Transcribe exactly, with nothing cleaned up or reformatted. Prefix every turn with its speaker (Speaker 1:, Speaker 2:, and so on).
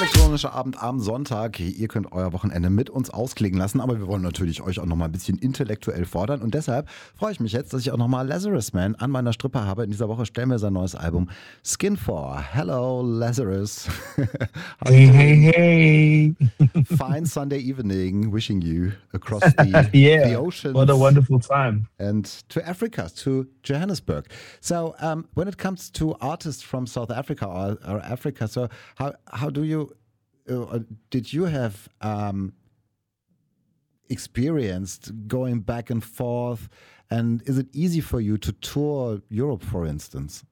Speaker 1: elektronischer Abend am Sonntag. Ihr könnt euer Wochenende mit uns ausklingen lassen, aber wir wollen natürlich euch auch nochmal ein bisschen intellektuell fordern und deshalb freue ich mich jetzt, dass ich auch nochmal Lazarus Man an meiner Strippe habe. In dieser Woche stellen wir sein neues Album Skin for. Hello Lazarus.
Speaker 2: Hey, hey, hey.
Speaker 1: Fine Sunday evening, wishing you across the,
Speaker 2: yeah,
Speaker 1: the oceans.
Speaker 2: What a wonderful time.
Speaker 1: And to Africa, to Johannesburg. So um, when it comes to artists from South Africa or, or Africa, so how how do you, uh, did you have um, experienced going back and forth? And is it easy for you to tour Europe, for instance?